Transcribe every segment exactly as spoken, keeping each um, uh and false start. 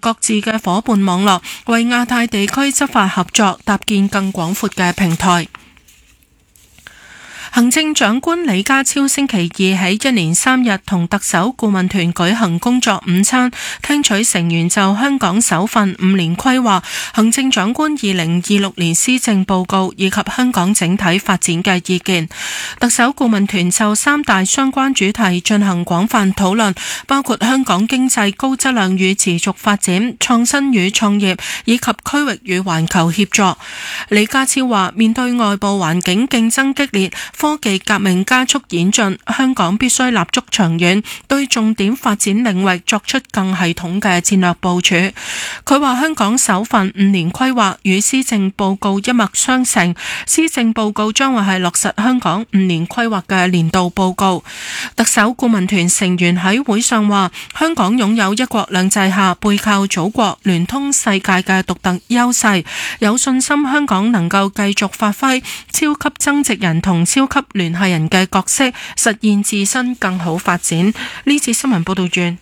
各自嘅伙伴網絡，為亞太地區執法合作搭建更廣闊嘅平台。行政長官李家超星期二喺一連三日同特首顧問團舉行工作午餐，聽取成員就香港首份五年規劃、行政長官二零二六年施政報告以及香港整體發展嘅意見。特首顧問團就三大相關主題進行廣泛討論，包括香港經濟高質量與持續發展、創新與創業以及區域與環球協作。李家超話：面對外部環境競爭激烈，科技革命加速演進，香港必須立足長遠，對重點發展領域作出更系統嘅戰略部署。佢話香港首份五年規劃與施政報告一脈相承，施政報告將會係落實香港五年規劃嘅年度報告。特首顧問團成員喺會上話，香港擁有一國兩制下背靠祖國、聯通世界嘅獨特優勢，有信心香港能夠繼續發揮超級增值人同超級聯繫人嘅角色，實現自身更好發展。呢次新聞報道完。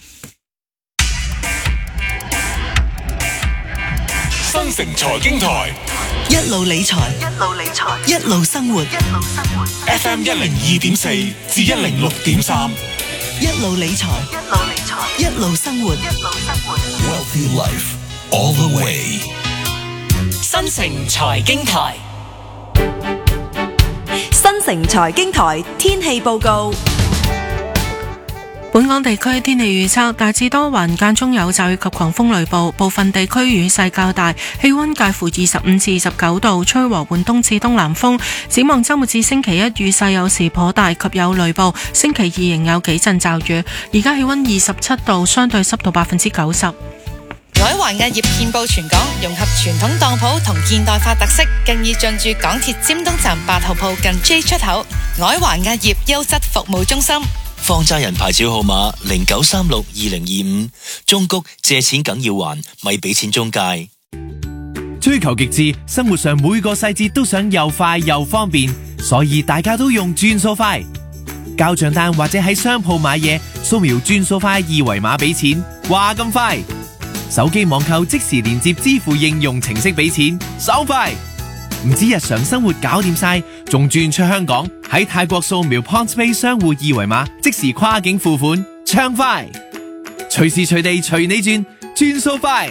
新城財經台一路理財，一路理財，一路生活，一路生活。 F M 一零二點四至一零六點三， 一路理財，一路理財，一路生活，一路生活。 Wealthy Life all the way。 新城財經台。 新城財經台天氣報告。 本港地區天氣預測大致多雲，間中有驟雨及狂風雷暴，部分地區雨勢較大，氣溫介乎二十五至二十九度，吹和緩東至東南風。展望周末至星期一雨勢有時頗大及有雷暴，星期二仍有幾陣驟雨。而家氣溫二十七度，相對濕度百分之九十。 海環嘅業遍佈全港，融合傳統當鋪同現代化特色，更已進駐港鐵尖東站八號鋪近 J 出口。海環嘅業優質服務中心。 放債人牌照號碼零九三六二零二五，中谷借錢梗要還，咪俾錢中介。 追求極致，生活上每個細節都想又快又方便，所以大家都用轉數快。交賬單或者喺商鋪買嘢，掃描轉數快二維碼俾錢，話咁快。手機網購即時連接支付應用程式俾錢，手快。唔止日常生活搞掂晒，仲轉出香港，喺泰國掃描 PointsPay 商戶二維碼，即時跨境付款，暢快。隨時隨地隨你轉，轉數快。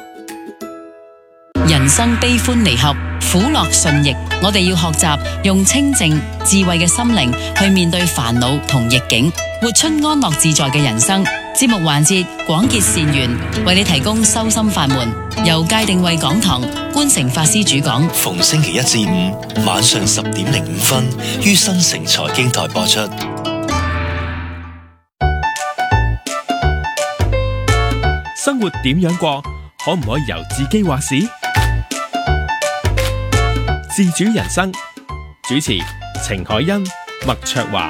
人生悲歡離合，苦樂順逆，我哋要學習用清靜智慧嘅心靈去面對煩惱同逆境，活出安樂自在嘅人生。節目環節廣結善緣，為你提供修心法門，由界定慧講堂觀誠法師主講， 逢星期一至五晚上十點零五分於新城財經台播出。 生活點樣過，可唔可以由自己話事？自主人生，主持程海欣、麥卓華。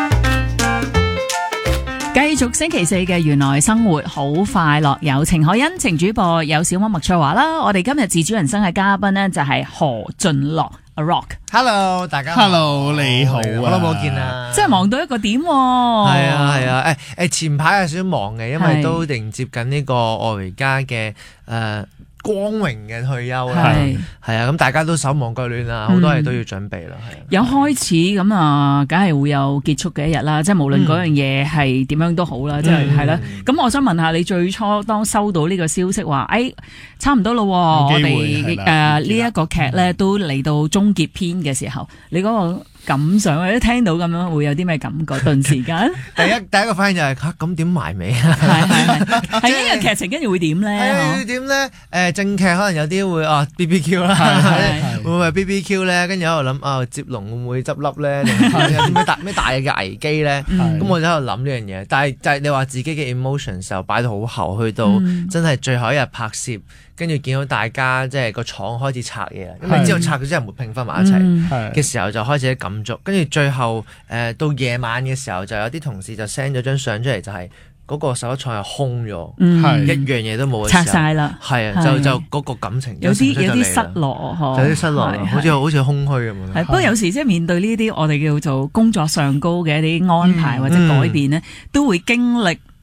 繼續星期四嘅原來生活好快樂，有程海欣、程主播，有小貓麥卓華啦。我哋今日自主人生嘅嘉賓呢，就係何俊樂 A Rock。Hello， 大家好。Hello， 你好啊，好耐冇見啦。 真係忙到一個點喎。 係啊係啊，誒誒、欸，前排有少少忙嘅，因為都迎接緊呢個愛回家嘅誒。呃光榮嘅退休啦，係係啊，咁大家都手忙腳亂啊，好多嘢都要準備啦，係、嗯。 有開始咁啊，梗係會有結束嘅一日啦，即係無論嗰樣嘢係點樣都好啦，即係係啦。咁我想問下你最初當收到呢個消息話，誒、哎，差唔多咯，我哋誒呢一個劇咧都嚟到終結篇嘅時候，你嗰個感想或者聽到咁樣會有啲咩感覺？頓時間， 第一第一個反應就係吓，咁點埋尾啊？ 係係係，係呢個劇情跟住會點咧？ 係點咧？誒，正劇可能有啲會啊 B B Q 啦，會唔會 B B Q 咧？跟住喺度諗啊，接龍會唔會執笠咧？有啲咩大咩大嘅危機咧？咁我就喺度諗呢樣嘢。但係就係你話自己嘅 emotion 就擺到好後，去到真係最後一日拍攝。跟住見到大家即係個廠開始拆嘢啦，因為之後拆咗之後冇拼翻埋一齊嘅時候就開始感觸，跟住最後誒、呃、到夜晚嘅時候就有啲同事就 send 咗張相出嚟，就係、是、嗰個手術廠係空咗，嗯、一樣嘢都冇， 拆晒啦， 係啊，就就嗰個感情有啲有啲失落， 有啲失落，好似好似空虛咁樣。 係不過有時即係面對呢啲我哋叫做工作上高嘅一啲安排或者改變咧，嗯、都會經歷。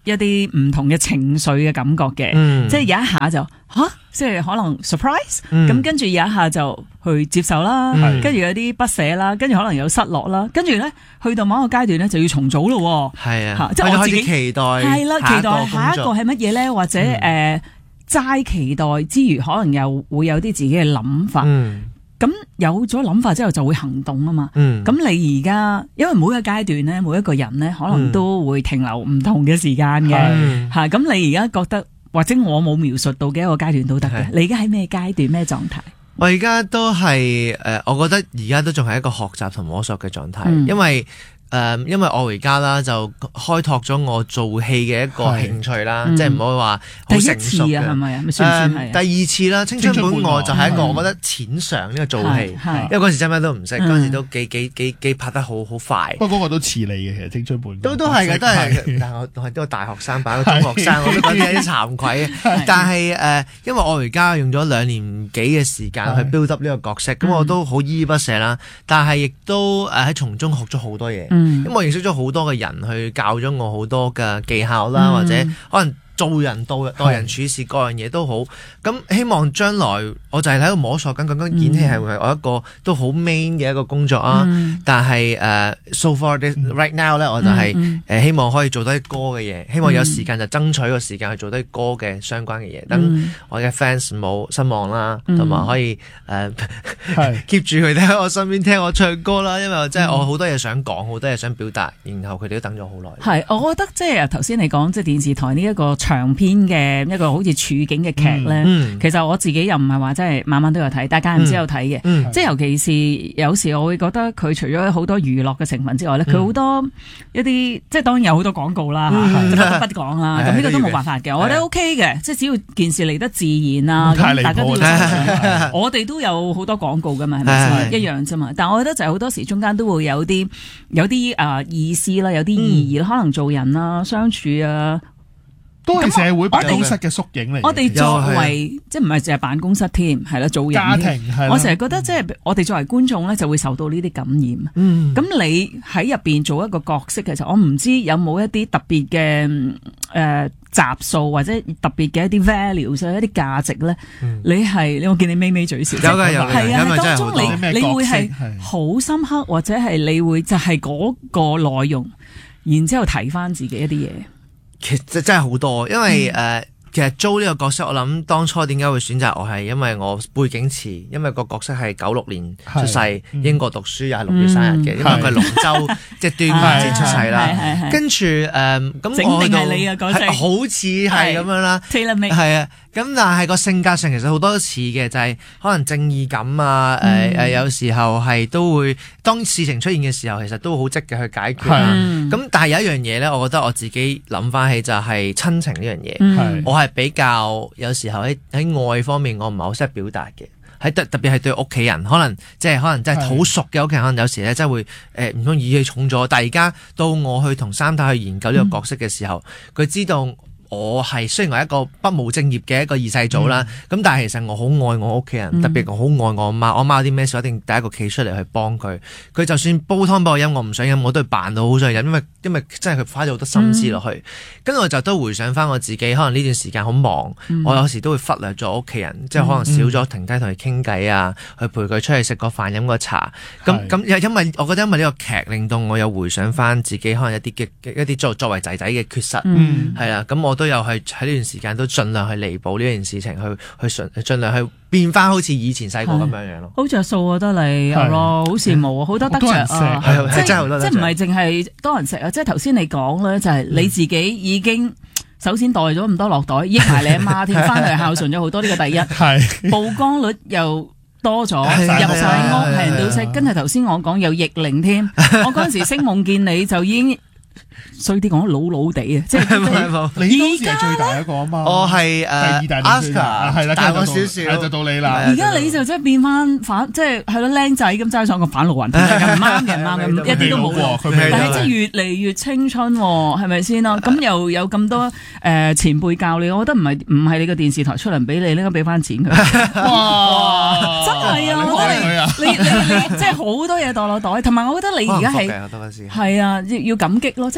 一啲唔同嘅情緒嘅感覺嘅， 嗯、 即係有一下就吓，即係可能 surprise，咁、 嗯、 跟住有一下就去接受啦， 嗯、 跟住有啲不捨啦，跟住可能有失落啦，跟住咧去到某一個階段咧就要重組咯， 係啊， 即係我自己開始期待， 係啦，期待下一個係乜嘢咧，或者誒齋、 嗯呃、期待之餘，可能又會有啲自己嘅諗法。 嗯咁有咗諗法之後就會行動啊嘛，咁、 嗯、 你而家因為每一個階段咧，每一個人咧可能都會停留唔同嘅時間嘅，吓咁、嗯、你而家覺得或者我冇描述到嘅一個階段都得嘅，你而家喺咩階段咩狀態？ 我而家都係誒、呃，我覺得而家都仲係一個學習同摸索嘅狀態， 嗯、 因為。誒、呃，因為我而家啦就開拓咗我做戲嘅一個興趣啦，嗯、即係唔可以話好成熟嘅。第一次啊，係咪啊？算唔算係？第二次啦，青春本我就係一個我覺得淺嘗呢個做戲，因為嗰時真係都唔識，嗰、嗯、時都幾幾幾幾拍得好好快。 不過嗰個都似你嘅，其實青春本都都係嘅，都係。但係我我係個大學生版，個中學生，我都覺得有啲慚愧。但係誒、呃，因為我而家用咗兩年幾嘅時間去 build up 呢個角色，咁我都好依依不捨啦。但係亦都誒喺從中學咗好多嘢。因為我認識咗好多嘅人去教咗我好多嘅技巧啦，嗯、或者可能做人待待人處事各樣嘢都好。咁希望將來我就係喺度摸索緊，究竟演戲係咪我一個都好 main 嘅一個工作啊？嗯、但係誒、uh, so far this right now 咧，我就係、是、誒、嗯呃、希望可以做多啲歌嘅嘢，希望有時間就爭取個時間去做多啲歌嘅相關嘅嘢，等、嗯、我嘅 fans 冇失望啦，同埋、嗯、可以誒、uh, keep 住佢哋喺我身邊聽我唱歌啦。因為真係我好多嘢想講，好多嘢想表達，然後佢哋都等咗好耐。係， 我覺得即係頭先你講即係電視台呢一個長篇嘅一個好似處境嘅劇咧，嗯嗯、其實我自己又唔係話真係晚晚都有睇，但係間唔時有睇嘅。嗯嗯、即係尤其是有時我會覺得佢除咗好多娛樂嘅成分之外咧，佢好、嗯、多一啲即係當然有好多廣告啦，嗯、不得不講啦。咁呢個都冇辦法嘅，我覺得 OK 嘅，即係只要件事嚟得自然啊，咁大家都要我哋都有好多廣告噶嘛，係咪先一樣啫嘛？但係我覺得就係好多時中間都會有啲有啲啊、呃、意思啦，有啲意義啦，嗯、可能做人啊相處啊。 都係社會辦公室嘅縮影嚟。 我哋作為即係唔係淨係辦公室添，係啦，做人家庭係。 我成日覺得即係我哋作為觀眾咧，就會受到呢啲感染。嗯，咁你喺入邊做一個角色嘅時候，我唔知有冇一啲特別嘅誒集數或者特別嘅一啲 values 一啲價值咧。嗯、你係你我見你咪咪嘴笑。 有嘅有嘅， 係啊，當中你你會係好深刻，或者係你會就係嗰個內容，然之後睇翻自己一啲嘢。 其實真係好多，因為誒、嗯呃，其實租呢個角色，我諗當初點解會選擇我係因為我背景遲，因為個角色係九六年出世，嗯、英國讀書又係六月生日嘅，嗯、因為佢係龍舟即係端午節出世啦。跟住誒，咁我就好似係咁樣啦，係啊。咁但係個性格上其實好多都似嘅，就係、是、可能正義感啊，誒誒、嗯呃，有時候係都會當事情出現嘅時候，其實都會好積極去解決啦。咁、嗯、但係有一樣嘢咧，我覺得我自己諗翻起就係親情呢樣嘢，嗯、我係比較有時候喺喺愛方面我唔係好識表達嘅，喺特特別係對屋企人，可能即係可能真係好熟嘅屋企人，可能有時咧真係會誒唔通意氣重咗。但係而家到我去同三太去研究呢個角色嘅時候，佢、嗯、知道。我係雖然我係一個不務正業嘅一個二世祖啦，咁、嗯、但係其實我好愛我屋企人，嗯、特別我好愛我阿媽。我阿媽有啲咩事，我一定第一個企出嚟去幫佢。佢就算煲湯俾我飲，我唔想飲，我都係扮到好想飲，因為因為真係佢花咗好多心思落去。跟住、嗯、我就都回想翻我自己，可能呢段時間好忙，嗯、我有時都會忽略咗屋企人，嗯、即係可能少咗停低同佢傾偈啊，去陪佢出去食個飯飲個茶。咁咁因為我覺得因為呢個劇令到我有回想翻自己可能一啲嘅一啲作作為仔仔嘅缺失，係啦、嗯，咁我。都有去喺呢段時間都盡量去彌補呢件事情，去去盡盡量去變翻好似以前細個咁樣樣咯。 好着數啊，得你係咯，好羨慕啊，好多得着啊， 係真係好多得着。 即係唔係淨係多人食啊，即係頭先你講咧，就係你自己已經首先袋咗咁多落袋，益埋你阿媽添，翻去孝順咗好多，呢個第一。係曝光率又多咗，入晒屋係人都識。跟住頭先我講有逆齡添，我嗰陣時星夢見你就已經。衰啲講老老地啊，即係你當時係最大一個啊嘛， 我係誒阿 Oscar 係啦， 大我少少， 就到你啦。 而家你就真係變翻反，即係係咯，僆仔咁揸上個反路雲，唔啱嘅，唔啱嘅，一啲都冇喎。但係即係越嚟越青春，係咪先啦？咁又有咁多誒前輩教你，我覺得唔係唔係你個電視台出糧俾你，應該俾翻錢佢。哇！真係啊，我覺得你你你即係好多嘢袋落袋，同埋我覺得你而家係係啊，要感激咯，即係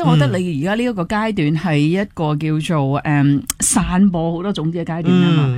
我覺得你而家呢一個階段係一個叫做誒、嗯、散播好多種子嘅階段啊嘛。